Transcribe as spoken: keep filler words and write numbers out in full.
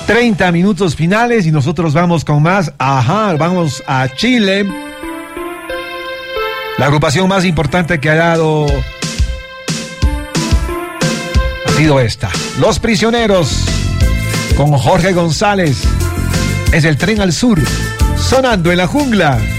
treinta minutos finales y nosotros vamos con más. Ajá, vamos a Chile. La agrupación más importante que ha dado ha sido esta. Los Prisioneros, con Jorge González. Es el Tren al Sur, sonando en la jungla.